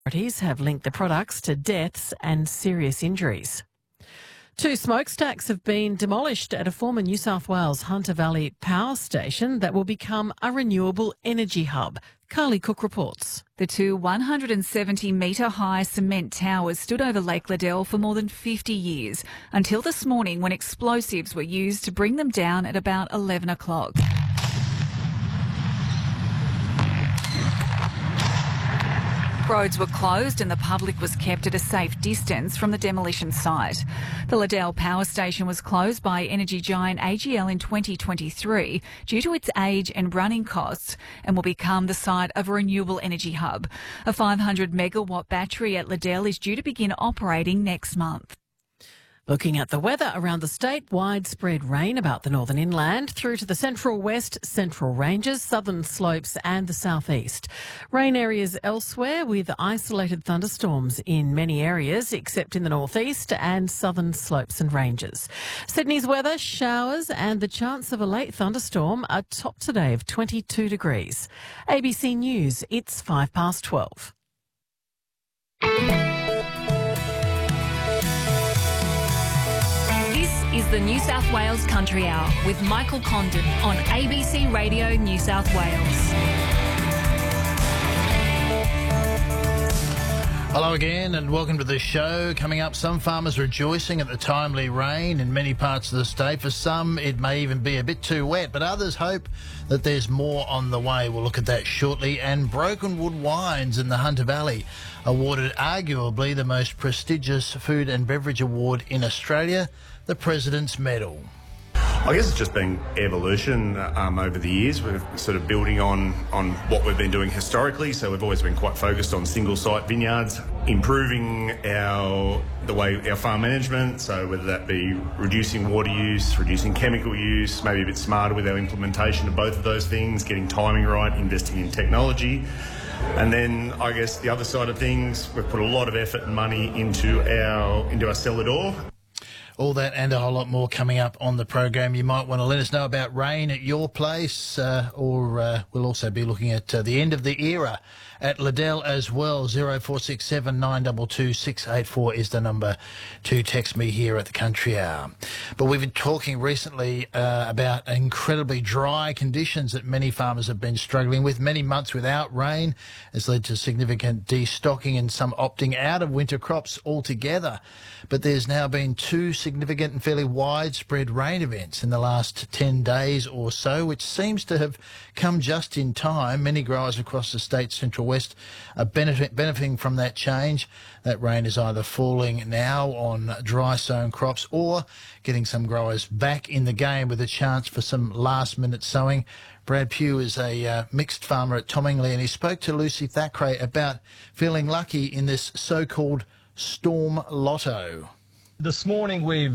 Authorities have linked the products to deaths and serious injuries. 2 smokestacks have been demolished at a former New South Wales Hunter Valley power station that will become a renewable energy hub. Carly Cook reports. The 2 170-metre-high cement towers stood over Lake Liddell for more than 50 years, until this morning when explosives were used to bring them down at about 11 o'clock. Roads were closed and the public was kept at a safe distance from the demolition site. The Liddell power station was closed by energy giant AGL in 2023 due to its age and running costs, and will become the site of a renewable energy hub. A 500 megawatt battery at Liddell is due to begin operating next month. Looking at the weather around the state, widespread rain about the northern inland through to the central west, central ranges, southern slopes and the southeast. Rain areas elsewhere with isolated thunderstorms in many areas except in the northeast and southern slopes and ranges. Sydney's weather, showers and the chance of a late thunderstorm, a top today of 22 degrees. ABC News, it's 12:05. Is the New South Wales Country Hour with Michael Condon on ABC Radio New South Wales. Hello again and welcome to the show. Coming up, some farmers rejoicing at the timely rain in many parts of the state. For some, it may even be a bit too wet, but others hope that there's more on the way. We'll look at that shortly. And Broken Wood Wines in the Hunter Valley awarded arguably the most prestigious food and beverage award in Australia, the President's Medal. I guess it's just been evolution over the years. We're sort of building on what we've been doing historically. So we've always been quite focused on single-site vineyards, improving the way our farm management. So whether that be reducing water use, reducing chemical use, maybe a bit smarter with our implementation of both of those things, getting timing right, investing in technology. And then I guess the other side of things, we've put a lot of effort and money into our cellar door. All that and a whole lot more coming up on the program. You might want to let us know about rain at your place, or we'll also be looking at the end of the era at Liddell as well. 0467 922 684 is the number to text me here at the Country Hour. But we've been talking recently about incredibly dry conditions that many farmers have been struggling with. Many months without rain has led to significant destocking and some opting out of winter crops altogether. But there's now been 2 significant and fairly widespread rain events in the last 10 days or so, which seems to have come just in time. Many growers across the state's central west are benefiting from that change. That rain is either falling now on dry sown crops or getting some growers back in the game with a chance for some last-minute sowing. Brad Pugh is a mixed farmer at Tomingley, and he spoke to Lucy Thackeray about feeling lucky in this so-called storm lotto. This morning we've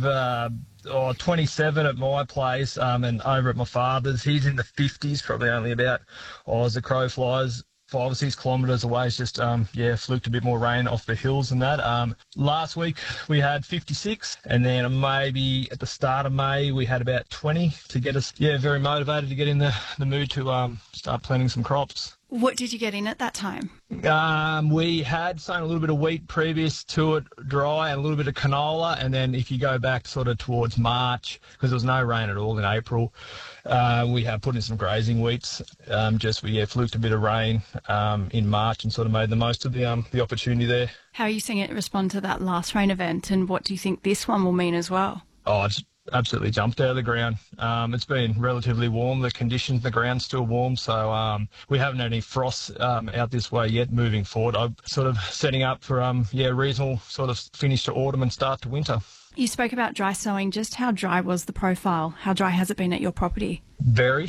27 at my place and over at my father's. He's in the 50s, probably only about, as the crow flies, 5 or 6 kilometres away. It's just, fluked a bit more rain off the hills and that. Last week we had 56, and then maybe at the start of May we had about 20 to get us, very motivated to get in the mood to start planting some crops. What did you get in at that time? We had sown a little bit of wheat previous to it dry and a little bit of canola, and then if you go back sort of towards March, because there was no rain at all in April, we have put in some grazing wheats. We fluked a bit of rain in March and sort of made the most of the opportunity there. How are you seeing it respond to that last rain event, and what do you think this one will mean as well? It's absolutely jumped out of the ground. It's been relatively warm. The conditions, the ground's still warm, so we haven't had any frosts out this way yet moving forward. I'm sort of setting up for reasonable sort of finish to autumn and start to winter. You spoke about dry sowing. Just how dry was the profile? How dry has it been at your property? Very.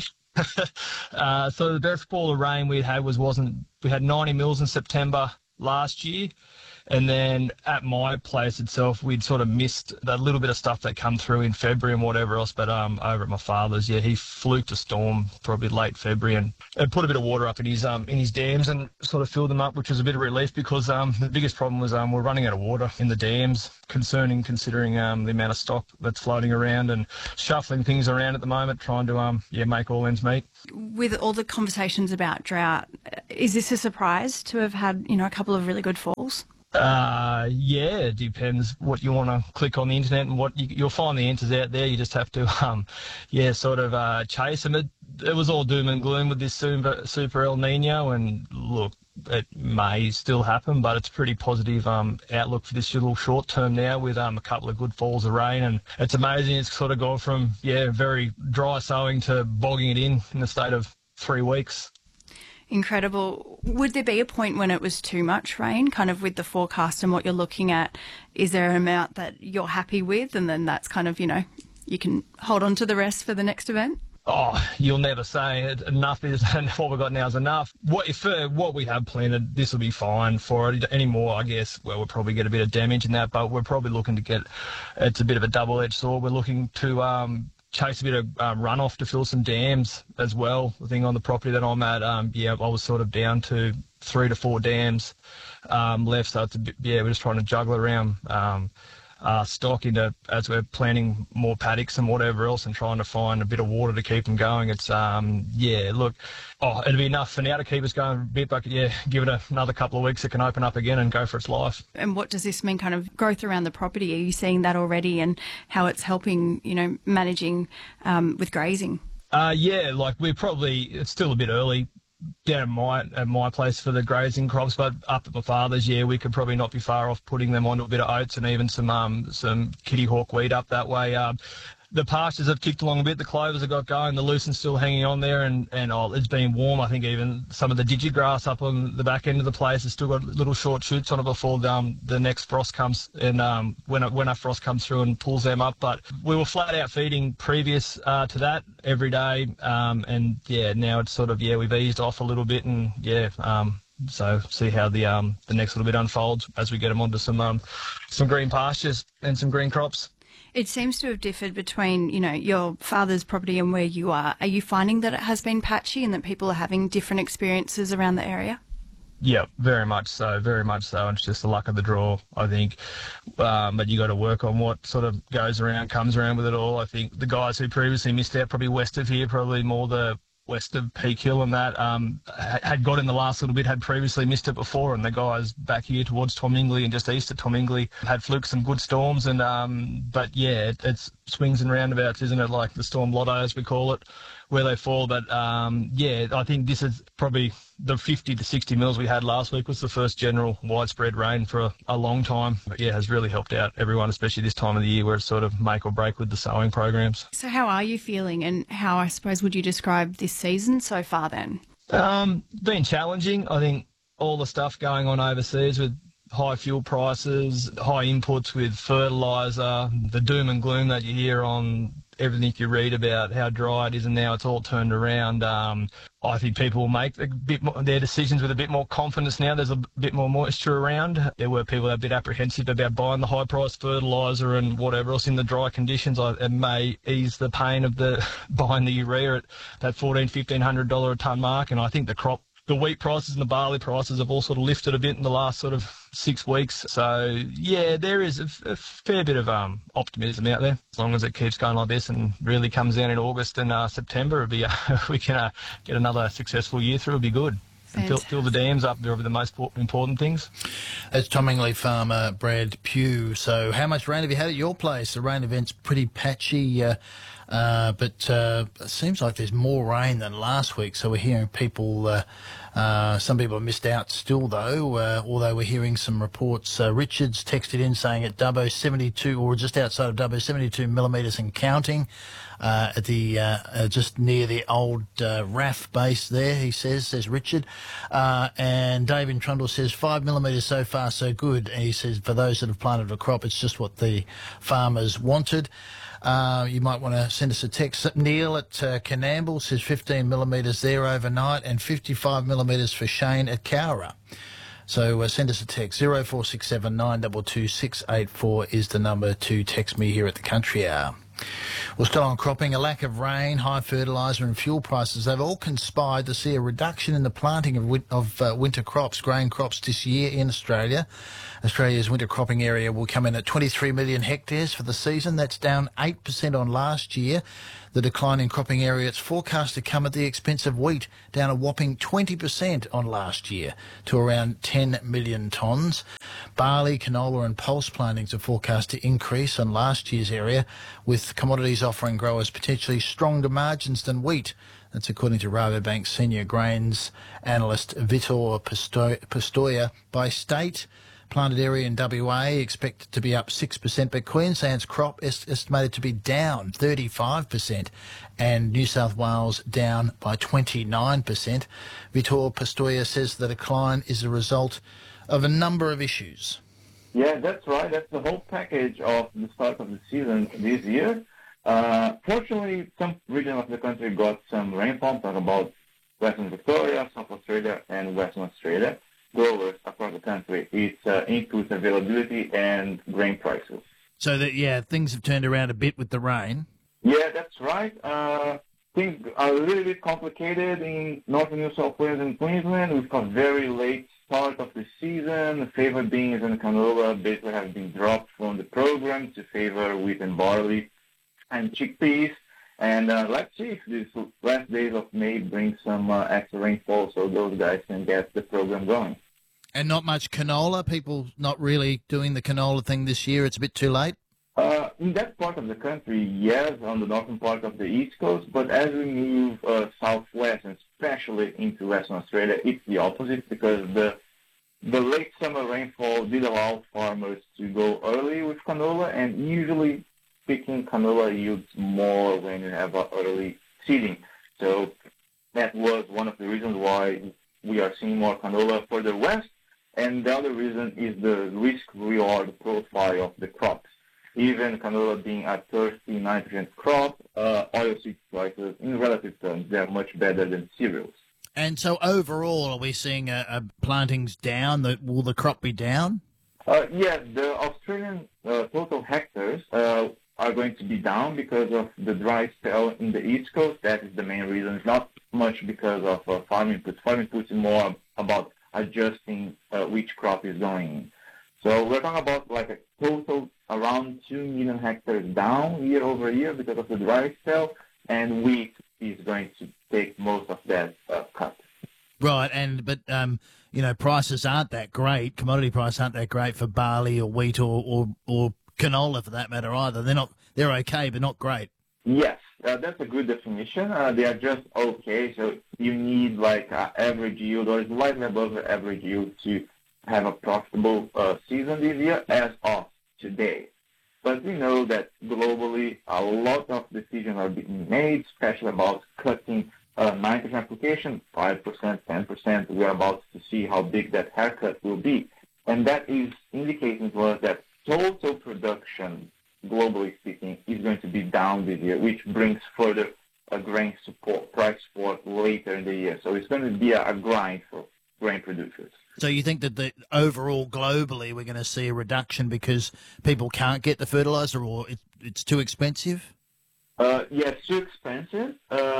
So the best fall of rain we had we had 90 mils in September last year. And then at my place itself, we'd sort of missed that little bit of stuff that come through in February and whatever else. But over at my father's, he fluked a storm probably late February and put a bit of water up in his dams and sort of filled them up, which was a bit of relief because the biggest problem was we're running out of water in the dams, considering the amount of stock that's floating around and shuffling things around at the moment, trying to make all ends meet. With all the conversations about drought, is this a surprise to have had a couple couple of really good falls? Yeah, it depends what you want to click on the internet and what you'll find the answers out there. You just have to, chase them. It was all doom and gloom with this super El Nino, and look, it may still happen, but it's a pretty positive outlook for this little short term now with a couple of good falls of rain, and it's amazing. It's sort of gone from very dry sowing to bogging it in the state of 3 weeks. Incredible. Would there be a point when it was too much rain, kind of with the forecast and what you're looking at? Is there an amount that you're happy with, and then that's kind of, you can hold on to the rest for the next event? Oh, you'll never say it. Enough is, and what we've got now is enough. What we have planted, this will be fine for it. Anymore, I guess, we'll probably get a bit of damage in that, but we're probably looking to get, it's a bit of a double-edged sword. We're looking to chase a bit of runoff to fill some dams as well. The thing on the property that I'm at, I was sort of down to 3 to 4 dams left, so it's a bit, we're just trying to juggle around stock into, as we're planting more paddocks and whatever else, and trying to find a bit of water to keep them going. It's it'd be enough for now to keep us going a bit, but give it another couple of weeks, it can open up again and go for its life. And what does this mean, kind of growth around the property? Are you seeing that already, and how it's helping, managing with grazing? It's still a bit early down at my place for the grazing crops, but up at my father's, we could probably not be far off putting them onto a bit of oats and even some kitty hawk wheat up that way. The pastures have kicked along a bit. The clovers have got going. The lucern's still hanging on there, and it's been warm. I think even some of the digigrass up on the back end of the place has still got little short shoots on it before the next frost comes, and when a frost comes through and pulls them up. But we were flat out feeding previous to that every day, now it's sort of we've eased off a little bit, and so see how the next little bit unfolds as we get them onto some green pastures and some green crops. It seems to have differed between, your father's property and where you are. Are you finding that it has been patchy and that people are having different experiences around the area? Yeah, very much so. It's just the luck of the draw, I think. But you got to work on what sort of goes around, comes around with it all. I think the guys who previously missed out, probably west of here, probably more the west of Peak Hill and that, had got in the last little bit, had previously missed it before, and the guys back here towards Tom Ingley and just east of Tom Ingley had fluked some good storms, and it's swings and roundabouts, isn't it, like the storm lotto as we call it, where they fall. But I think this is probably the 50 to 60 mils we had last week was the first general widespread rain for a long time. But has really helped out everyone, especially this time of the year where it's sort of make or break with the sowing programs. So how are you feeling, and how, I suppose, would you describe this season so far then? Been challenging. I think all the stuff going on overseas with high fuel prices, high inputs with fertiliser, the doom and gloom that you hear on everything you read about how dry it is, and now it's all turned around. I think people will make their decisions with a bit more confidence now. There's a bit more moisture around. There were people that were a bit apprehensive about buying the high-priced fertiliser and whatever else in the dry conditions. It may ease the pain of buying the urea at that $1,400-1,500 a tonne mark, and I think the wheat prices and the barley prices have all sort of lifted a bit in the last sort of 6 weeks. So, there is a fair bit of optimism out there. As long as it keeps going like this and really comes down in August and September, we can get another successful year through. It'll be good. And fill the dams up. They're the most important things. That's Tom Ingley farmer Brad Pugh. So how much rain have you had at your place? The rain event's pretty patchy, but it seems like there's more rain than last week. So we're hearing people, some people have missed out still though, although we're hearing some reports. Richard's texted in saying at Dubbo 72, or just outside of Dubbo, 72 millimetres and counting. At the just near the old RAF base there, says Richard. And Dave in Trundle says 5 millimetres so far so good. And he says for those that have planted a crop, it's just what the farmers wanted. You might want to send us a text. Neil at Canamble says 15 millimetres there overnight, and 55 millimetres for Shane at Cowra. So send us a text. 0467 922 684 is the number to text me here at the Country Hour. Well, still on cropping, a lack of rain, high fertiliser and fuel prices, they've all conspired to see a reduction in the planting of winter crops, grain crops this year in Australia. Australia's winter cropping area will come in at 23 million hectares for the season. That's down 8% on last year. The decline in cropping area, it's forecast to come at the expense of wheat, down a whopping 20% on last year to around 10 million tonnes. Barley, canola and pulse plantings are forecast to increase on last year's area, with commodities offering growers potentially stronger margins than wheat. That's according to Rabobank senior grains analyst Vitor Pistoia. By state, planted area in WA expected to be up 6%, but Queensland's crop is estimated to be down 35% and New South Wales down by 29%. Vitor Pistoia says the decline is a result of a number of issues. Yeah, that's right. That's the whole package of the start of the season this year. Fortunately, some regions of the country got some rainfall. Talk about Western Victoria, South Australia, and Western Australia. Growers across the country, it's input availability and grain prices. So that things have turned around a bit with the rain. Yeah, that's right. Things are a little bit complicated in northern New South Wales and Queensland. We've got very late start of the season. The favour beans and canola basically have been dropped from the program to favour wheat and barley and chickpeas. And let's see if these last days of May bring some extra rainfall so those guys can get the program going. And not much canola? People not really doing the canola thing this year? It's a bit too late? In that part of the country, yes, on the northern part of the East Coast, but as we move southwest, and especially into Western Australia, it's the opposite because the late summer rainfall did allow farmers to go early with canola, and usually picking canola yields more when you have early seeding. So that was one of the reasons why we are seeing more canola further west. And the other reason is the risk-reward profile of the crops. Even canola being a thirsty nitrogen crop, oilseed prices, in relative terms, they are much better than cereals. And so overall, are we seeing plantings down? Will the crop be down? Yes, the Australian total hectares are going to be down because of the dry spell in the East Coast. That is the main reason. It's not much because of farm inputs. Farm inputs is more about adjusting which crop is going in. So we're talking about like a total around 2 million hectares down year over year because of the dry spell, and wheat is going to take most of that cut. Right, but prices aren't that great. Commodity prices aren't that great for barley or wheat or canola for that matter either. They're okay, but not great. Yes, that's a good definition. They are just okay. So you need like average yield or slightly above the average yield to have a profitable season this year as of today. But we know that globally a lot of decisions are being made, especially about cutting nitrogen application, 5%, 10%. We are about to see how big that haircut will be. And that is indicating to us that total production, globally speaking, is going to be down this year, which brings further grain support, price support later in the year. So it's going to be a grind for grain producers. So you think that overall globally we're going to see a reduction because people can't get the fertiliser or it's too expensive? Yes, too expensive.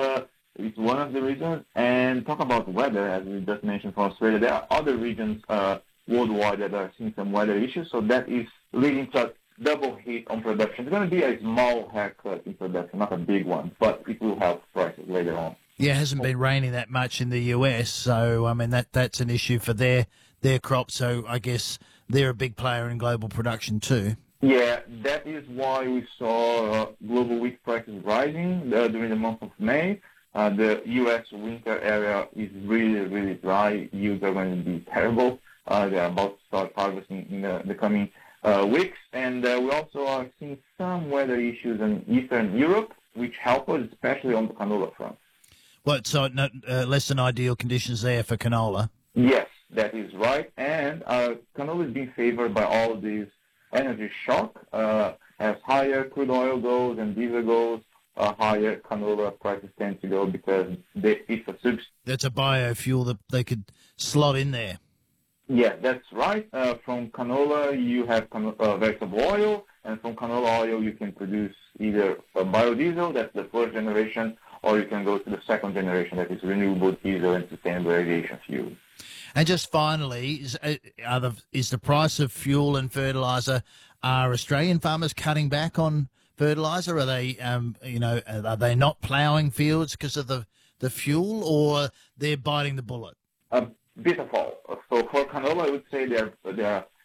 It's one of the reasons. And talk about weather, as we just mentioned for Australia, there are other regions worldwide that are seeing some weather issues, so that is leading to a double hit on production. It's going to be a small haircut in production, not a big one, but it will help prices later on. Yeah, it hasn't been raining that much in the US, so I mean that's an issue for their crop. So I guess they're a big player in global production too. Yeah, that is why we saw global wheat prices rising during the month of May. The US winter area is really, really dry. Yields are going to be terrible. They are about to start harvesting in the coming weeks, and we also are seeing some weather issues in Eastern Europe, which help us, especially on the canola front. What, so less than ideal conditions there for canola? Yes, that is right. And canola is being favored by all of these energy shock. As higher crude oil goes and diesel goes, higher canola prices tend to go because it's a substitute. That's a biofuel that they could slot in there. Yeah, that's right. From canola, you have vegetable oil, and from canola oil, you can produce either biodiesel, that's the first generation, or you can go to the second generation, that is renewable diesel and sustainable aviation fuel. And just finally, is the price of fuel and fertiliser, are Australian farmers cutting back on fertiliser? Are they, are they not ploughing fields because of the fuel, or they're biting the bullet? A bit of all. So for canola, I would say they're